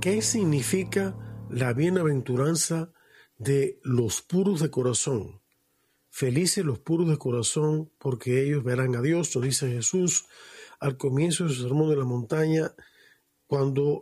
¿Qué significa la bienaventuranza de los puros de corazón? Felices los puros de corazón, porque ellos verán a Dios, lo dice Jesús al comienzo de su sermón de la montaña, cuando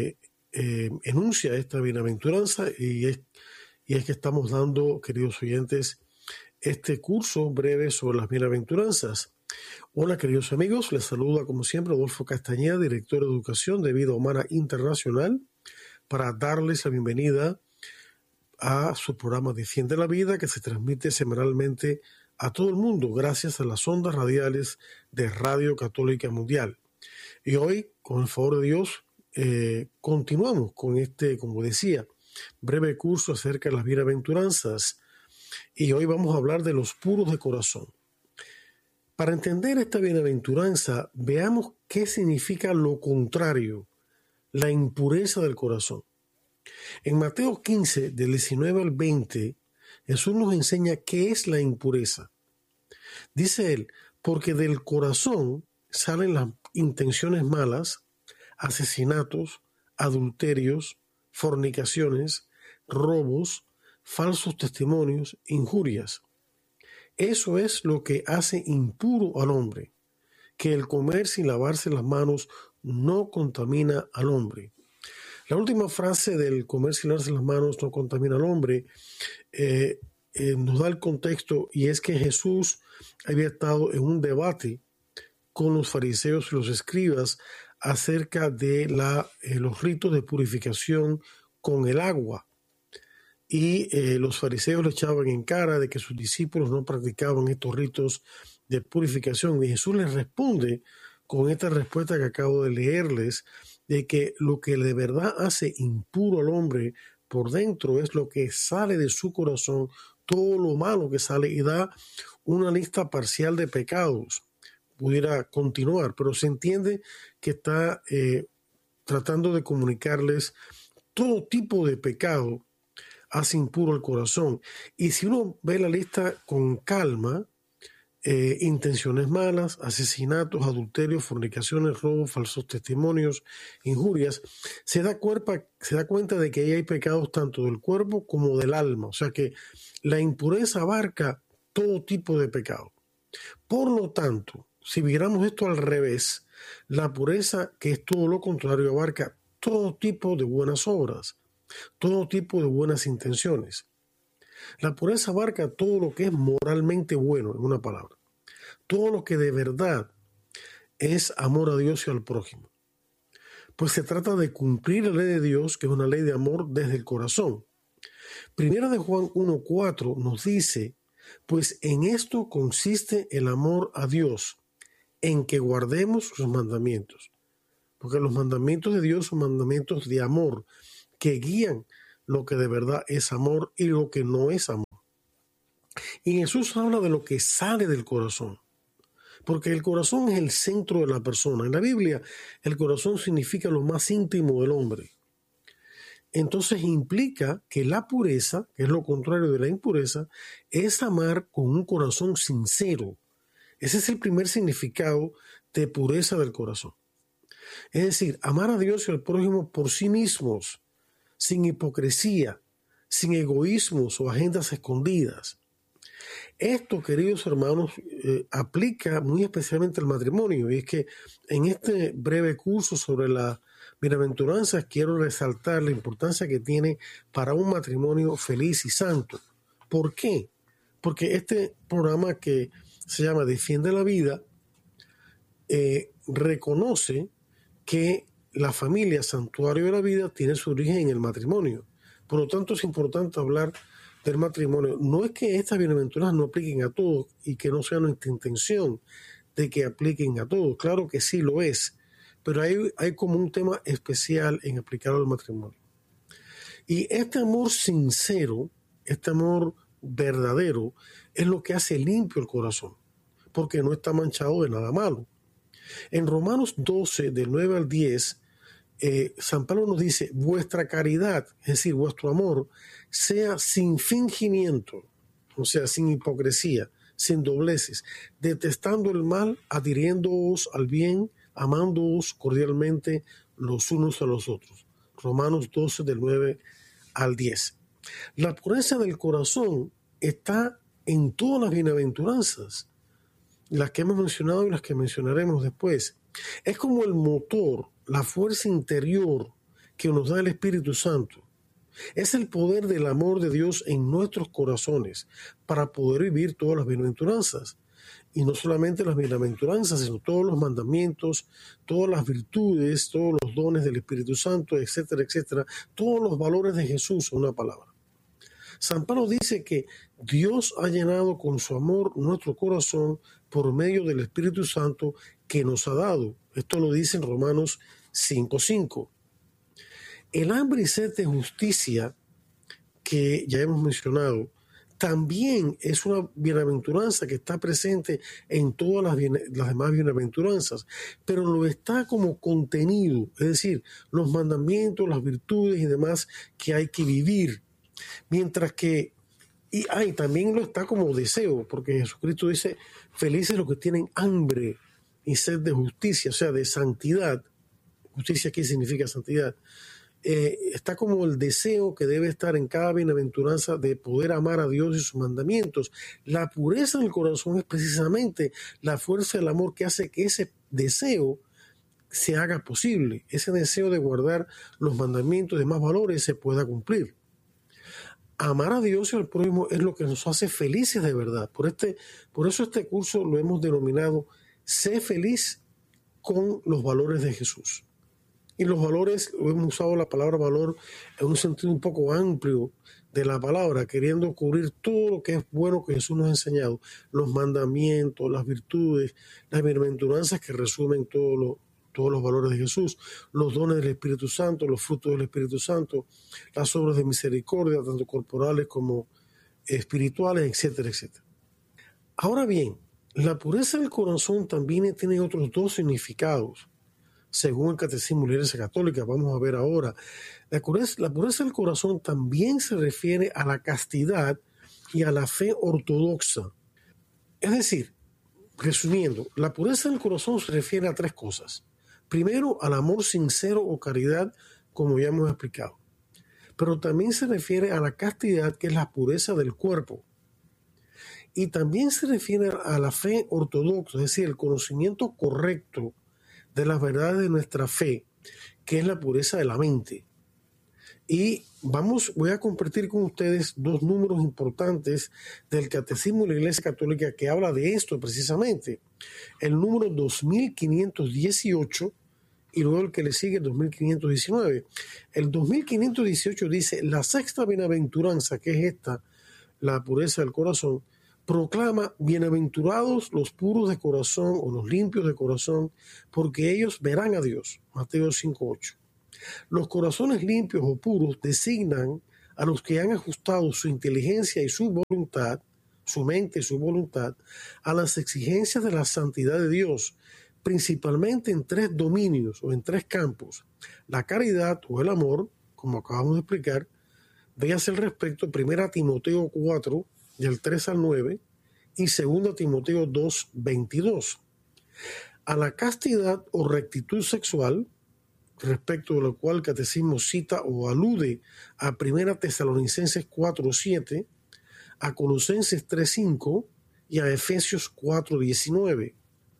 enuncia esta bienaventuranza, y es que estamos dando, queridos oyentes, este curso breve sobre las bienaventuranzas. Hola, queridos amigos, les saluda como siempre Adolfo Castañeda, director de Educación de Vida Humana Internacional, para darles la bienvenida a su programa Defiende la Vida, que se transmite semanalmente a todo el mundo gracias a las ondas radiales de Radio Católica Mundial. Y hoy, con el favor de Dios, continuamos con este, como decía, breve curso acerca de las bienaventuranzas. Y hoy vamos a hablar de los puros de corazón. Para entender esta bienaventuranza, veamos qué significa lo contrario, la impureza del corazón. En Mateo 15, del 19 al 20, Jesús nos enseña qué es la impureza. Dice él, porque del corazón salen las intenciones malas, asesinatos, adulterios, fornicaciones, robos, falsos testimonios, injurias. Eso es lo que hace impuro al hombre, que el comer sin lavarse las manos no contamina al hombre. La última frase del comer sin lavarse las manos no contamina al hombre nos da el contexto, y es que Jesús había estado en un debate con los fariseos y los escribas acerca de los ritos de purificación con el agua. Y los fariseos le echaban en cara de que sus discípulos no practicaban estos ritos de purificación. Y Jesús les responde con esta respuesta que acabo de leerles, de que lo que de verdad hace impuro al hombre por dentro es lo que sale de su corazón, todo lo malo que sale, y da una lista parcial de pecados. Pudiera continuar, pero se entiende que está tratando de comunicarles todo tipo de pecado hace impuro el corazón. Y si uno ve la lista con calma, intenciones malas, asesinatos, adulterios, fornicaciones, robos, falsos testimonios, injurias, se da cuenta de que ahí hay pecados tanto del cuerpo como del alma. O sea que la impureza abarca todo tipo de pecado. Por lo tanto, si miramos esto al revés, la pureza, que es todo lo contrario, abarca todo tipo de buenas obras, todo tipo de buenas intenciones. La pureza abarca todo lo que es moralmente bueno, en una palabra. Todo lo que de verdad es amor a Dios y al prójimo. Pues se trata de cumplir la ley de Dios, que es una ley de amor desde el corazón. Primera de Juan 1:4 nos dice, pues en esto consiste el amor a Dios, en que guardemos sus mandamientos. Porque los mandamientos de Dios son mandamientos de amor, que guían lo que de verdad es amor y lo que no es amor. Y Jesús habla de lo que sale del corazón, porque el corazón es el centro de la persona. En la Biblia, el corazón significa lo más íntimo del hombre. Entonces implica que la pureza, que es lo contrario de la impureza, es amar con un corazón sincero. Ese es el primer significado de pureza del corazón. Es decir, amar a Dios y al prójimo por sí mismos, sin hipocresía, sin egoísmos o agendas escondidas. Esto, queridos hermanos, aplica muy especialmente al matrimonio, y es que en este breve curso sobre las bienaventuranzas quiero resaltar la importancia que tiene para un matrimonio feliz y santo. ¿Por qué? Porque este programa, que se llama Defiende la Vida, reconoce que la familia, santuario de la vida, tiene su origen en el matrimonio. Por lo tanto, es importante hablar del matrimonio. No es que estas bienaventuranzas no apliquen a todos y que no sea nuestra intención de que apliquen a todos. Claro que sí lo es, pero hay como un tema especial en aplicarlo al matrimonio. Y este amor sincero, este amor verdadero, es lo que hace limpio el corazón, porque no está manchado de nada malo. En Romanos 12, del 9 al 10, San Pablo nos dice, vuestra caridad, es decir, vuestro amor, sea sin fingimiento, o sea, sin hipocresía, sin dobleces, detestando el mal, adhiriéndoos al bien, amándoos cordialmente los unos a los otros, Romanos 12 del 9 al 10. La pureza del corazón está en todas las bienaventuranzas, las que hemos mencionado y las que mencionaremos después. Es como el motor, la fuerza interior que nos da el Espíritu Santo. Es el poder del amor de Dios en nuestros corazones para poder vivir todas las bienaventuranzas. Y no solamente las bienaventuranzas, sino todos los mandamientos, todas las virtudes, todos los dones del Espíritu Santo, etcétera, etcétera. Todos los valores de Jesús, una palabra. San Pablo dice que Dios ha llenado con su amor nuestro corazón por medio del Espíritu Santo que nos ha dado. Esto lo dice en Romanos 5:5. El hambre y sed de justicia que ya hemos mencionado también es una bienaventuranza que está presente en todas las demás bienaventuranzas, pero lo está como contenido, es decir, los mandamientos, las virtudes y demás que hay que vivir. Mientras que, también lo está como deseo, porque Jesucristo dice, felices los que tienen hambre y sed de justicia, o sea, de santidad. Justicia aquí significa santidad. Está como el deseo que debe estar en cada bienaventuranza de poder amar a Dios y sus mandamientos. La pureza del corazón es precisamente la fuerza del amor que hace que ese deseo se haga posible, ese deseo de guardar los mandamientos y demás valores se pueda cumplir. Amar a Dios y al prójimo es lo que nos hace felices de verdad. Por eso este curso lo hemos denominado Sé feliz con los valores de Jesús. Y los valores, hemos usado la palabra valor en un sentido un poco amplio de la palabra, queriendo cubrir todo lo que es bueno que Jesús nos ha enseñado, los mandamientos, las virtudes, las bienaventuranzas que resumen todos los valores de Jesús, los dones del Espíritu Santo, los frutos del Espíritu Santo, las obras de misericordia, tanto corporales como espirituales, etcétera, etcétera. Ahora bien, la pureza del corazón también tiene otros dos significados. Según el Catecismo de la Iglesia Católica, vamos a ver ahora, la pureza del corazón también se refiere a la castidad y a la fe ortodoxa. Es decir, resumiendo, la pureza del corazón se refiere a tres cosas. Primero, al amor sincero o caridad, como ya hemos explicado. Pero también se refiere a la castidad, que es la pureza del cuerpo. Y también se refiere a la fe ortodoxa, es decir, el conocimiento correcto de las verdades de nuestra fe, que es la pureza de la mente. Y voy a compartir con ustedes dos números importantes del Catecismo de la Iglesia Católica que habla de esto precisamente. El número 2518 y luego el que le sigue, 2519. El 2518 dice, la sexta bienaventuranza, que es esta, la pureza del corazón, proclama, bienaventurados los puros de corazón o los limpios de corazón, porque ellos verán a Dios. Mateo 5:8. Los corazones limpios o puros designan a los que han ajustado su inteligencia y su voluntad, su mente y su voluntad, a las exigencias de la santidad de Dios, principalmente en tres dominios o en tres campos: la caridad o el amor, como acabamos de explicar. Véase al respecto 1 Timoteo 4, del 3 al 9, y 2 Timoteo 2, 22. A la castidad o rectitud sexual, respecto de lo cual el Catecismo cita o alude a 1 Tesalonicenses 4, 7, a Colosenses 3, 5 y a Efesios 4, 19.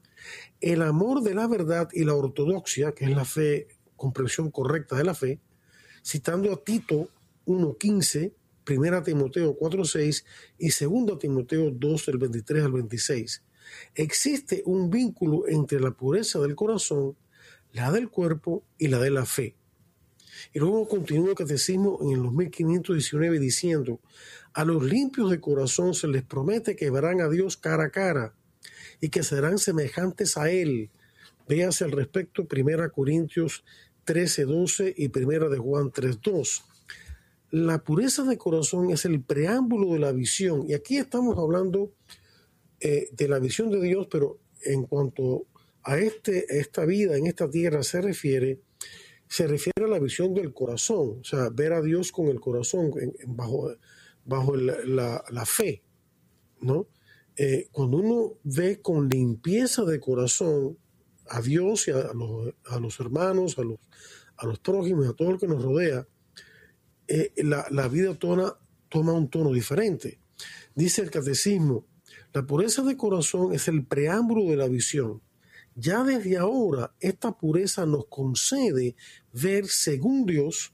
El amor de la verdad y la ortodoxia, que es la fe, comprensión correcta de la fe, citando a Tito 1:15, 1 Timoteo 4:6 y 2 Timoteo 2, del 23 al 26. Existe un vínculo entre la pureza del corazón, la del cuerpo y la de la fe. Y luego continúa el Catecismo en el 2519 diciendo, a los limpios de corazón se les promete que verán a Dios cara a cara y que serán semejantes a Él. Véase al respecto 1 Corintios 13:12 y 1 de Juan 3:2. La pureza de corazón es el preámbulo de la visión. Y aquí estamos hablando de la visión de Dios, pero en cuanto a esta vida en esta tierra se refiere a la visión del corazón, o sea, ver a Dios con el corazón, bajo la fe, ¿no? Cuando uno ve con limpieza de corazón a Dios y a los hermanos, a los prójimos, a todo lo que nos rodea, la vida toma un tono diferente. Dice el catecismo, la pureza de corazón es el preámbulo de la visión. Ya desde ahora esta pureza nos concede ver según Dios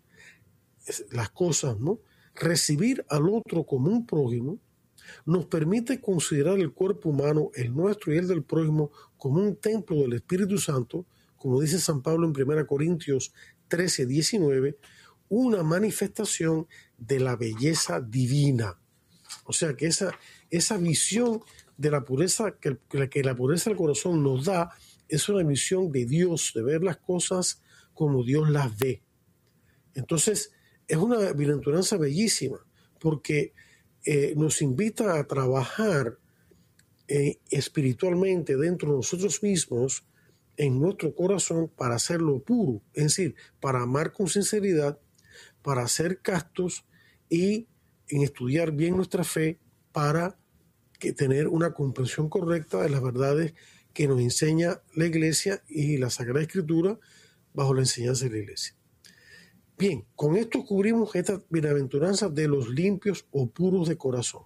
las cosas, ¿no? Recibir al otro como un prójimo, nos permite considerar el cuerpo humano, el nuestro y el del prójimo, como un templo del Espíritu Santo, como dice San Pablo en 1 Corintios 13, 19, una manifestación de la belleza divina. O sea que esa visión de la pureza que la pureza del corazón nos da es una visión de Dios, de ver las cosas como Dios las ve. Entonces es una bienaventuranza bellísima porque nos invita a trabajar espiritualmente dentro de nosotros mismos, en nuestro corazón, para hacerlo puro, es decir, para amar con sinceridad, para ser castos y en estudiar bien nuestra fe para tener una comprensión correcta de las verdades que nos enseña la Iglesia y la Sagrada Escritura bajo la enseñanza de la Iglesia. Bien, con esto cubrimos esta bienaventuranza de los limpios o puros de corazón.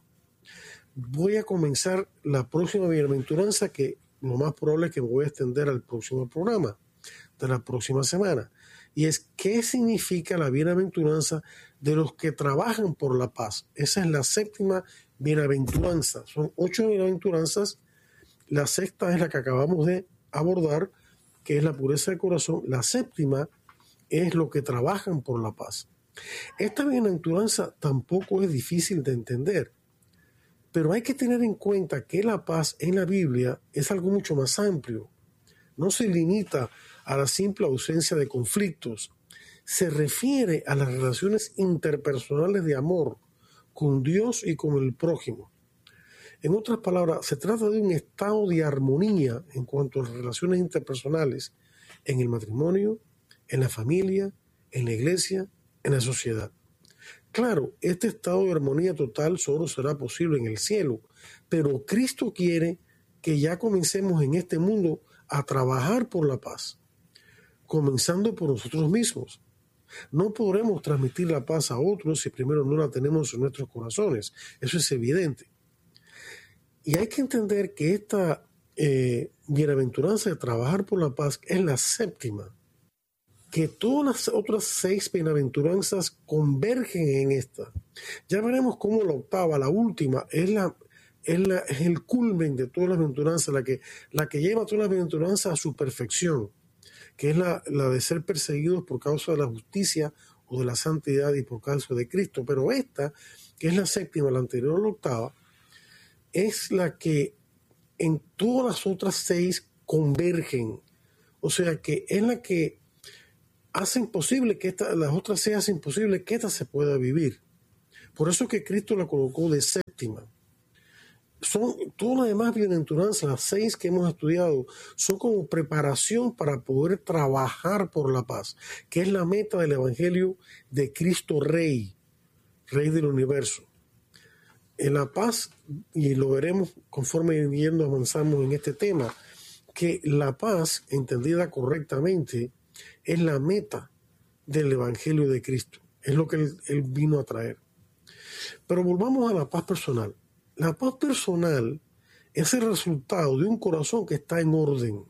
Voy a comenzar la próxima bienaventuranza, que lo más probable es que me voy a extender al próximo programa de la próxima semana. Y es, ¿qué significa la bienaventuranza de los que trabajan por la paz? Esa es la séptima bienaventuranza. Son 8 bienaventuranzas. La sexta es la que acabamos de abordar, que es la pureza de corazón. La séptima es lo que trabajan por la paz. Esta bienaventuranza tampoco es difícil de entender, pero hay que tener en cuenta que la paz en la Biblia es algo mucho más amplio. No se limita a la simple ausencia de conflictos. Se refiere a las relaciones interpersonales de amor con Dios y con el prójimo. En otras palabras, se trata de un estado de armonía en cuanto a las relaciones interpersonales en el matrimonio, en la familia, en la iglesia, en la sociedad. Claro, este estado de armonía total solo será posible en el cielo, pero Cristo quiere que ya comencemos en este mundo a trabajar por la paz, comenzando por nosotros mismos. No podremos transmitir la paz a otros si primero no la tenemos en nuestros corazones. Eso es evidente. Y hay que entender que esta bienaventuranza de trabajar por la paz es la séptima, que todas las otras 6 bienaventuranzas convergen en esta. Ya veremos cómo la octava, la última, es el culmen de todas las bienaventuranzas, la que lleva a todas las bienaventuranzas a su perfección, que es la de ser perseguidos por causa de la justicia o de la santidad y por causa de Cristo. Pero esta, que es la séptima, la anterior a la octava, es la que en todas las otras 6 convergen. O sea que es la que hacen posible que las otras 6 hacen posible que esta se pueda vivir. Por eso es que Cristo la colocó de séptima. Son todas las demás bienaventuranzas, las 6 que hemos estudiado, son como preparación para poder trabajar por la paz, que es la meta del Evangelio de Cristo Rey, Rey del universo. En la paz, y lo veremos conforme avanzamos en este tema, que la paz, entendida correctamente, es la meta del Evangelio de Cristo. Es lo que él vino a traer. Pero volvamos a la paz personal. La paz personal es el resultado de un corazón que está en orden.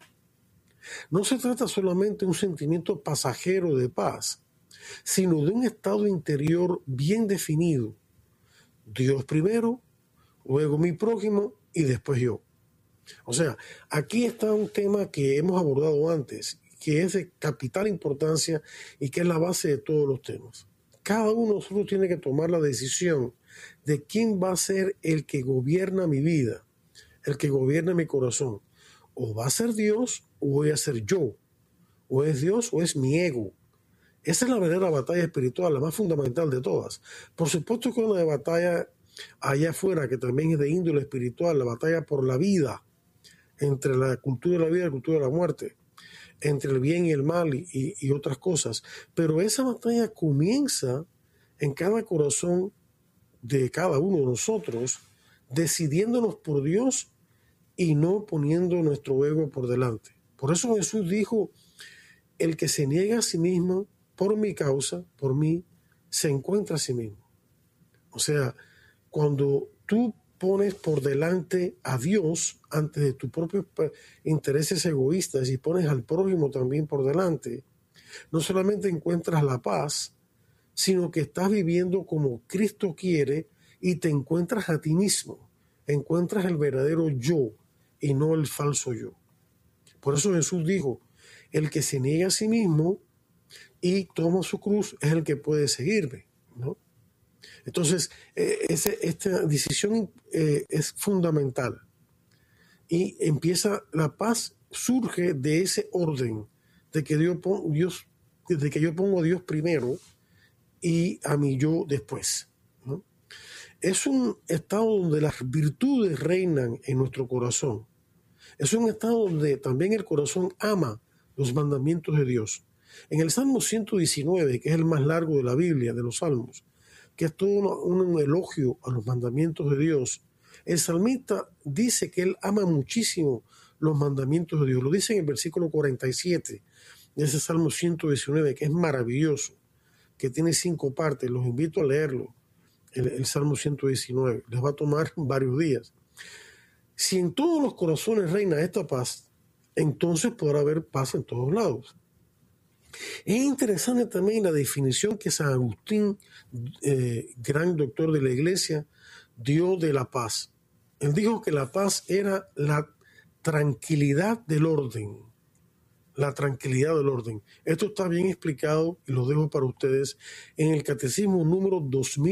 No se trata solamente de un sentimiento pasajero de paz, sino de un estado interior bien definido. Dios primero, luego mi prójimo y después yo. O sea, aquí está un tema que hemos abordado antes, que es de capital importancia y que es la base de todos los temas. Cada uno de nosotros tiene que tomar la decisión de quién va a ser el que gobierna mi vida, el que gobierna mi corazón. O va a ser Dios o voy a ser yo. O es Dios o es mi ego. Esa es la verdadera batalla espiritual, la más fundamental de todas. Por supuesto que una batalla allá afuera que también es de índole espiritual, la batalla por la vida, entre la cultura de la vida y la cultura de la muerte, entre el bien y el mal y otras cosas. Pero esa batalla comienza en cada corazón de cada uno de nosotros, decidiéndonos por Dios y no poniendo nuestro ego por delante. Por eso Jesús dijo, el que se niega a sí mismo por mi causa, por mí, se encuentra a sí mismo. O sea, cuando tú pones por delante a Dios antes de tus propios intereses egoístas y pones al prójimo también por delante, no solamente encuentras la paz, sino que estás viviendo como Cristo quiere y te encuentras a ti mismo, encuentras el verdadero yo y no el falso yo. Por eso Jesús dijo, el que se niega a sí mismo y toma su cruz es el que puede seguirme, ¿no? Entonces, esta decisión es fundamental. Y empieza, la paz surge de ese orden, de que desde que yo pongo a Dios primero y a mi yo después, ¿no? Es un estado donde las virtudes reinan en nuestro corazón. Es un estado donde también el corazón ama los mandamientos de Dios. En el Salmo 119, que es el más largo de la Biblia, de los Salmos, que es todo un elogio a los mandamientos de Dios, el salmista dice que él ama muchísimo los mandamientos de Dios. Lo dice en el versículo 47 de ese Salmo 119, que es maravilloso, que tiene 5 partes. Los invito a leerlo, el Salmo 119. Les va a tomar varios días. Si en todos los corazones reina esta paz, entonces podrá haber paz en todos lados. Es interesante también la definición que San Agustín, gran doctor de la Iglesia, dio de la paz. Él dijo que la paz era la tranquilidad del orden. La tranquilidad del orden. Esto está bien explicado y lo dejo para ustedes en el Catecismo número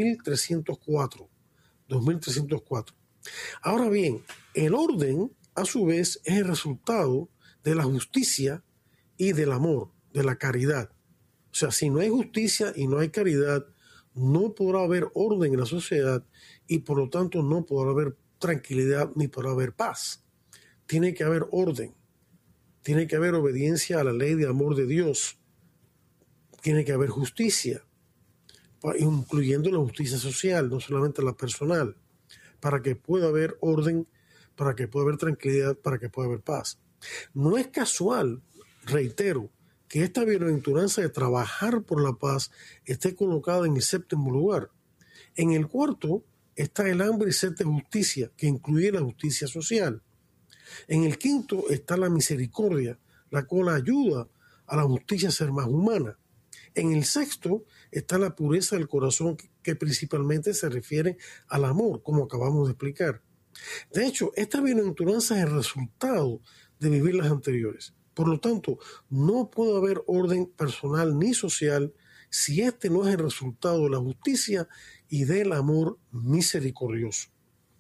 2304. 2304. Ahora bien, el orden, a su vez, es el resultado de la justicia y del amor, de la caridad. O sea, si no hay justicia y no hay caridad, no podrá haber orden en la sociedad y por lo tanto no podrá haber tranquilidad ni podrá haber paz. Tiene que haber orden, tiene que haber obediencia a la ley de amor de Dios, tiene que haber justicia, incluyendo la justicia social, no solamente la personal, para que pueda haber orden, para que pueda haber tranquilidad, para que pueda haber paz. No es casual, reitero, que esta bienaventuranza de trabajar por la paz esté colocada en el 7º lugar. En el 4º está el hambre y sed de justicia, que incluye la justicia social. En el 5º está la misericordia, la cual ayuda a la justicia a ser más humana. En el 6º está la pureza del corazón, que principalmente se refiere al amor, como acabamos de explicar. De hecho, esta bienaventuranza es el resultado de vivir las anteriores. Por lo tanto, no puede haber orden personal ni social si este no es el resultado de la justicia y del amor misericordioso.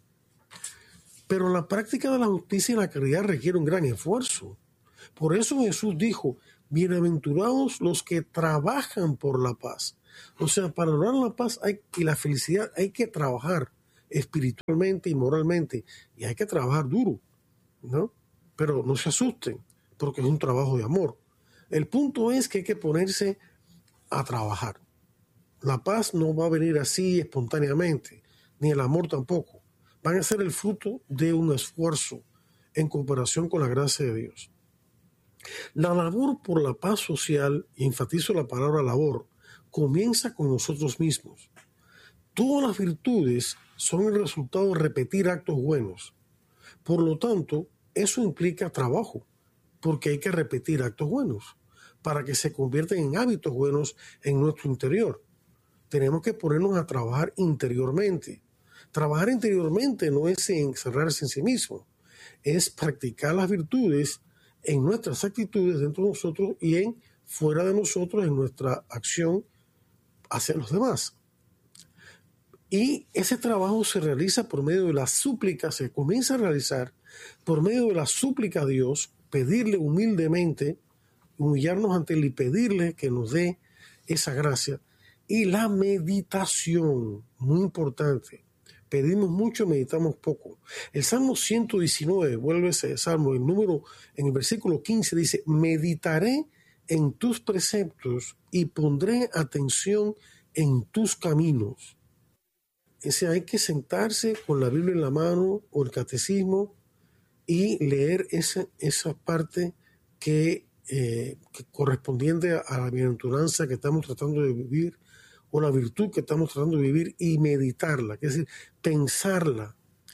Pero la práctica de la justicia y la caridad requiere un gran esfuerzo. Por eso Jesús dijo, bienaventurados los que trabajan por la paz. O sea, para lograr la paz y la felicidad hay que trabajar espiritualmente y moralmente, y hay que trabajar duro, ¿no? Pero no se asusten, porque es un trabajo de amor. El punto es que hay que ponerse a trabajar. La paz no va a venir así espontáneamente, ni el amor tampoco. Van a ser el fruto de un esfuerzo en cooperación con la gracia de Dios. La labor por la paz social, y enfatizo la palabra labor, comienza con nosotros mismos. Todas las virtudes son el resultado de repetir actos buenos. Por lo tanto, eso implica trabajo, porque hay que repetir actos buenos para que se conviertan en hábitos buenos en nuestro interior. Tenemos que ponernos a trabajar interiormente. Trabajar interiormente no es encerrarse en sí mismo, es practicar las virtudes en nuestras actitudes dentro de nosotros y fuera de nosotros en nuestra acción hacia los demás. Y ese trabajo se realiza por medio de la súplica, se comienza a realizar por medio de la súplica a Dios, pedirle humildemente, humillarnos ante Él y pedirle que nos dé esa gracia. Y la meditación, muy importante. Pedimos mucho, meditamos poco. El Salmo 119, vuelve ese salmo, en el versículo 15 dice, meditaré en tus preceptos y pondré atención en tus caminos. Hay que sentarse con la Biblia en la mano o el catecismo y leer esa parte que correspondiente a la bienaventuranza que estamos tratando de vivir o la virtud que estamos tratando de vivir y meditarla, es decir, pensarla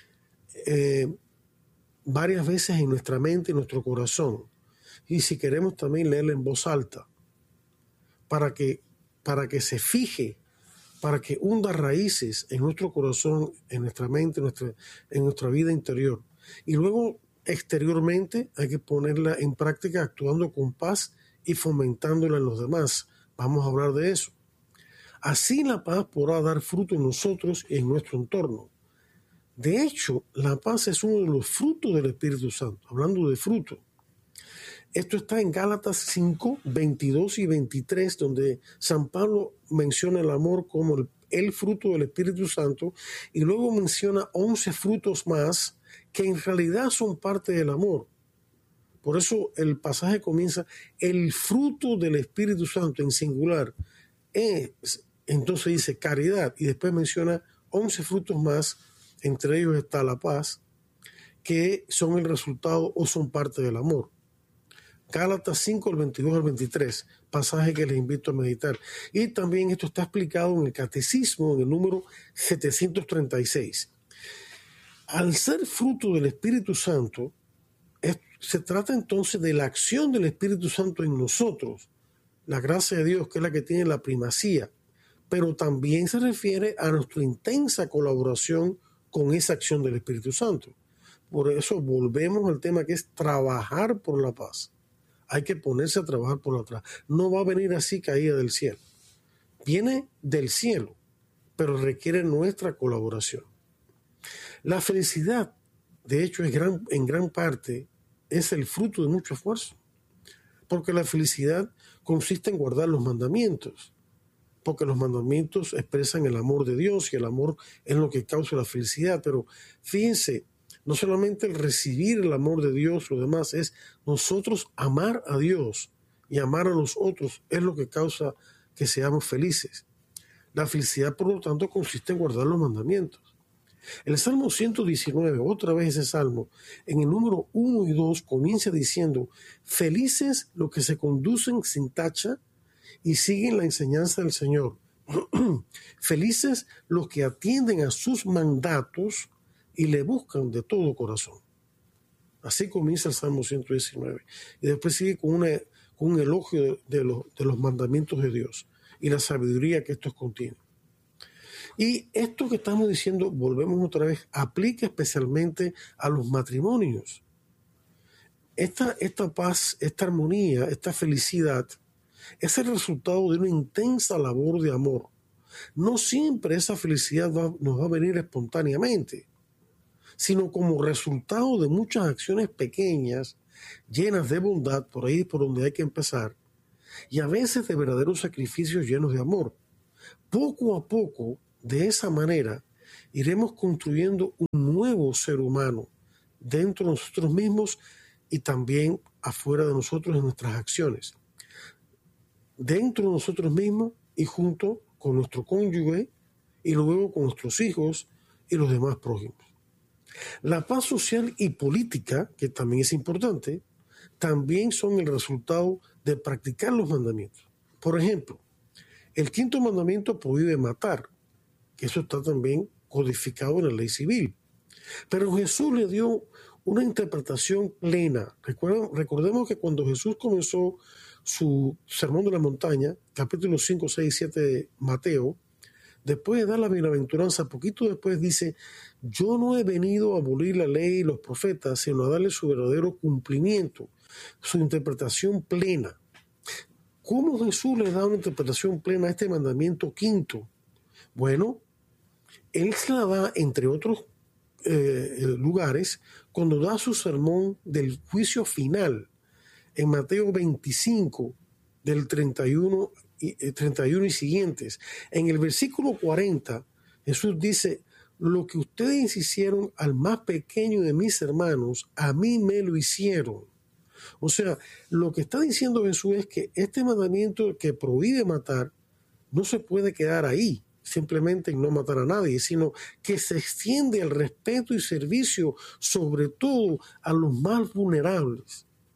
varias veces en nuestra mente y nuestro corazón. Y si queremos también leerla en voz alta para que se fije, para que hunda raíces en nuestro corazón, en nuestra mente, en nuestra vida interior. Y luego exteriormente hay que ponerla en práctica actuando con paz y fomentándola en los demás. Vamos a hablar de eso. Así la paz podrá dar fruto en nosotros y en nuestro entorno. De hecho, la paz es uno de los frutos del Espíritu Santo. Hablando de fruto, esto está en Gálatas 5, 22 y 23, donde San Pablo menciona el amor como el fruto del Espíritu Santo, y luego menciona 11 frutos más que en realidad son parte del amor. Por eso el pasaje comienza, el fruto del Espíritu Santo en singular. Entonces dice caridad, y después menciona 11 frutos más, entre ellos está la paz, que son el resultado o son parte del amor. Gálatas 5, el 22 al 23, pasaje que les invito a meditar. Y también esto está explicado en el Catecismo, en el número 736. Al ser fruto del Espíritu Santo, se trata entonces de la acción del Espíritu Santo en nosotros, la gracia de Dios, que es la que tiene la primacía, pero también se refiere a nuestra intensa colaboración con esa acción del Espíritu Santo. Por eso volvemos al tema que es trabajar por la paz. Hay que ponerse a trabajar por la paz. No va a venir así caída del cielo. Viene del cielo, pero requiere nuestra colaboración. La felicidad, de hecho, en gran parte es el fruto de mucho esfuerzo, porque la felicidad consiste en guardar los mandamientos, porque los mandamientos expresan el amor de Dios y el amor es lo que causa la felicidad. Pero fíjense, no solamente el recibir el amor de Dios, lo demás es nosotros amar a Dios y amar a los otros es lo que causa que seamos felices. La felicidad, por lo tanto, consiste en guardar los mandamientos. El Salmo 119, otra vez ese salmo, en el número 1 y 2 comienza diciendo: felices los que se conducen sin tacha y siguen la enseñanza del Señor. Felices los que atienden a sus mandatos y le buscan de todo corazón. Así comienza el Salmo 119. Y después sigue con un elogio de los mandamientos de Dios y la sabiduría que estos contienen. Y esto que estamos diciendo, volvemos otra vez, aplica especialmente a los matrimonios. Esta paz, esta armonía, esta felicidad es el resultado de una intensa labor de amor. No siempre esa felicidad nos va a venir espontáneamente, sino como resultado de muchas acciones pequeñas, llenas de bondad, por ahí es por donde hay que empezar, y a veces de verdaderos sacrificios llenos de amor. Poco a poco, de esa manera, iremos construyendo un nuevo ser humano dentro de nosotros mismos y también afuera de nosotros en nuestras acciones. Dentro de nosotros mismos y junto con nuestro cónyuge y luego con nuestros hijos y los demás prójimos. La paz social y política, que también es importante, también son el resultado de practicar los mandamientos. Por ejemplo, el 5.º mandamiento prohíbe matar, que eso está también codificado en la ley civil. Pero Jesús le dio una interpretación plena. Recordemos que cuando Jesús comenzó su sermón de la montaña, capítulos 5, 6 y 7 de Mateo, después de dar la bienaventuranza, poquito después dice: yo no he venido a abolir la ley y los profetas, sino a darle su verdadero cumplimiento, su interpretación plena. ¿Cómo Jesús le da una interpretación plena a este mandamiento 5.? Bueno, él se la da, entre otros lugares, cuando da su sermón del juicio final, en Mateo 25, del 31 y siguientes. En el versículo 40, Jesús dice: lo que ustedes hicieron al más pequeño de mis hermanos, a mí me lo hicieron. O sea, lo que está diciendo Jesús es que este mandamiento que prohíbe matar no se puede quedar ahí, simplemente en no matar a nadie, sino que se extiende el respeto y servicio, sobre todo a los más vulnerables,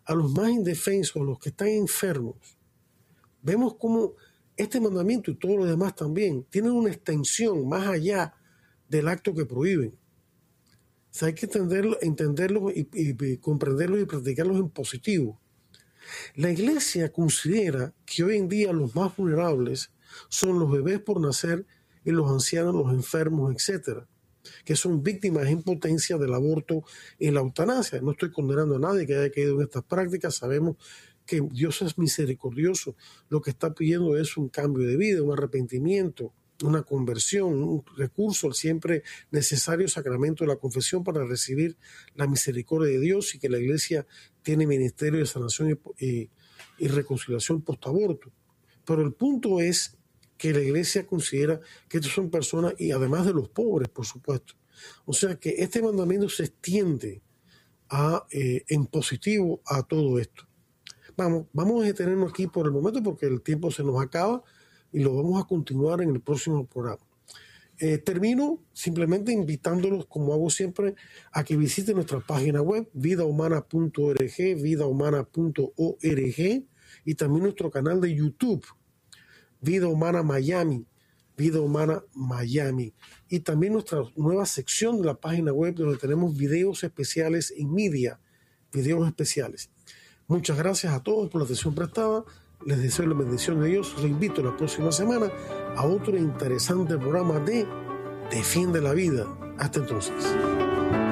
a los más indefensos, a los que están enfermos. Vemos cómo este mandamiento y todo lo demás también tienen una extensión más allá del acto que prohíben. O sea, hay que entenderlo y comprenderlos y practicarlos en positivo. La Iglesia considera que hoy en día los más vulnerables son los bebés por nacer y los ancianos, los enfermos, etcétera, que son víctimas en potencia del aborto y la eutanasia. No estoy condenando a nadie que haya caído en estas prácticas. Sabemos que Dios es misericordioso. Lo que está pidiendo es un cambio de vida, un arrepentimiento, una conversión, un recurso al siempre necesario sacramento de la confesión para recibir la misericordia de Dios, y que la Iglesia tiene ministerio de sanación y reconciliación post-aborto. Pero el punto es que la Iglesia considera que estos son personas, y además de los pobres, por supuesto. O sea que este mandamiento se extiende en positivo a todo esto. Vamos a detenernos aquí por el momento porque el tiempo se nos acaba y lo vamos a continuar en el próximo programa. Termino simplemente invitándolos, como hago siempre, a que visiten nuestra página web vidahumana.org, vidahumana.org, y también nuestro canal de YouTube, Vida Humana Miami, Vida Humana Miami, y también nuestra nueva sección de la página web donde tenemos videos especiales en media, videos especiales. Muchas gracias a todos por la atención prestada. Les deseo la bendición de Dios. Los invito la próxima semana a otro interesante programa de Defiende la Vida. Hasta entonces.